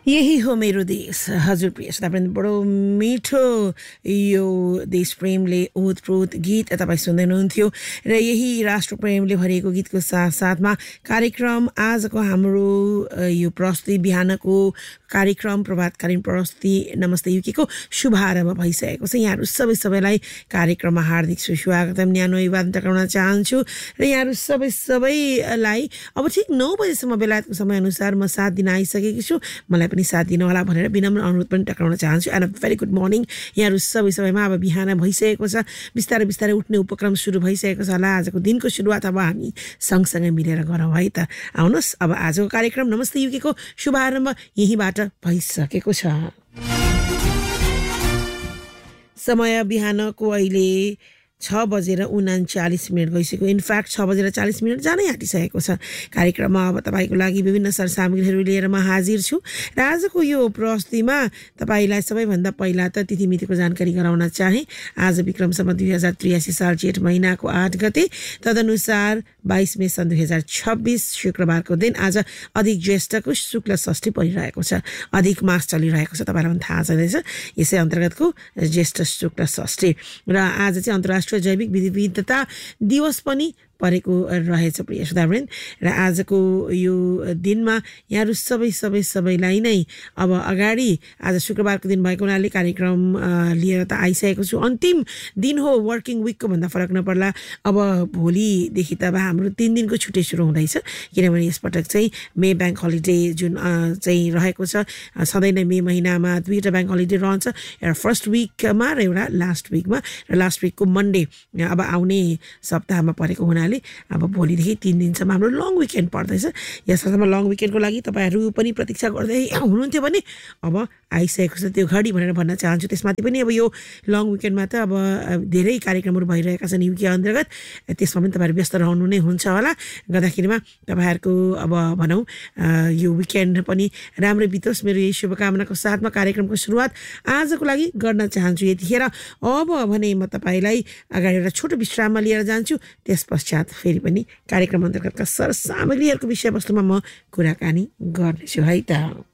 यही हो मेरो देश। हजुर प्रिय श्रोतावृन्द, बडो मिठो यो देश प्रेमले ओतप्रोत गीत तपाईँ सुन्दै हुनुहुन्थ्यो र यही राष्ट्र प्रेमले भरिएको गीतको साथमा कार्यक्रम आजको हाम्रो यो प्रस्तुति बिहानको कार्यक्रम प्रभातकालीन प्रस्तुति नमस्ते युकेको शुभारम्भ भइसकेको छ। यहाँहरू सबैलाई कार्यक्रममा हार्दिक सुस्वागतम, न्यानो अभिवादन टक्राउन चाहन्छु र यहाँहरू सबैलाई अब ठिक 9 बजेसम्म बेलायतको समयअनुसार म साथ दिन आइसकेकी छु। मलाई पनि साथ दिनु होला भनेर विनम्र अनुरोध पनि टक्राउन चाहन्छु। And a very good morning. यहाँहरू सबैमा अब बिहान भइसकेको छ, बिस्तारै उठ्ने उपक्रम सुरु भइसकेको छ होला। आजको दिनको सुरुवात अब हामी सँगसँगै मिलेर गरौँ है त। आउनुहोस्, अब आजको कार्यक्रम नमस्ते युकेको शुभारम्भ यहीँबाट भइसकेको छ। समय बिहानको अहिले 6:39 गइसक्यो। इनफ्याक्ट 6:40 जानै आँटिसकेको छ। कार्यक्रममा अब तपाईँको लागि विभिन्न सरसामग्रीहरू लिएर म हाजिर छु र आजको यो प्रस्तुतिमा तपाईँलाई सबैभन्दा पहिला त तिथिमितिको जानकारी गराउन चाहे। आज विक्रमसम्म 2083 साल जेठ महिनाको 8 गते, तदनुसार 22 मे सन् 2026 शुक्रबारको दिन आज अधिक ज्येष्ठको शुक्ल षष्ठी परिरहेको छ। अधिक मास चलिरहेको छ, तपाईँलाई पनि थाहा छँदैछ। यसै अन्तर्गतको ज्येष्ठ शुक्ल षष्ठी र आज चाहिँ अन्तर्राष्ट्रिय जैविक विविधता दिवस पनि परेको रहेछ प्रिय श्रोतावृन्द। र आजको यो दिनमा यहाँहरू सबैलाई नै अब अगाडि आज शुक्रबारको दिन भएको हुनाले कार्यक्रम लिएर त आइसकेको छु। अन्तिम दिन हो वर्किङ विकको भन्दा फरक नपर्ला। अब भोलिदेखि त अब हाम्रो 3 दिनको छुट्टी सुरु हुँदैछ, किनभने यसपटक चाहिँ मे ब्याङ्क हलिडे जुन चाहिँ रहेको छ। सधैँ नै मे महिनामा 2टा ब्याङ्क हलिडे रहन्छ, एउटा फर्स्ट विकमा र एउटा लास्ट विकमा। र लास्ट विकको मन्डे अब आउने सप्ताहमा परेको हुनाले अब भोलिदेखि 3 दिनसम्म हाम्रो लङ विकेन्ड पर्दैछ। यसमा लङ विकेन्डको लागि तपाईँहरू पनि प्रतीक्षा गर्दै हुनुहुन्थ्यो भने अब आइसकेको छ त्यो घडी भनेर भन्न चाहन्छु। त्यसमाथि पनि अब यो लङ विकेन्डमा त अब धेरै कार्यक्रमहरू भइरहेका छन् युके अन्तर्गत। त्यसमा पनि तपाईँहरू व्यस्त रहनु नै हुन्छ होला। गर्दाखेरिमा तपाईँहरूको अब भनौँ यो विकेन्ड पनि राम्रो बितोस्, मेरो यही शुभकामनाको साथमा कार्यक्रमको सुरुवात आजको लागि गर्न चाहन्छु। यतिखेर अब भने म तपाईँलाई अगाडि एउटा छोटो विश्राममा लिएर जान्छु। त्यस पश्चात फेरि पनि कार्यक्रम अन्तर्गतका सरसामग्रीहरूको विषयवस्तुमा म कुराकानी गर्नेछु है त।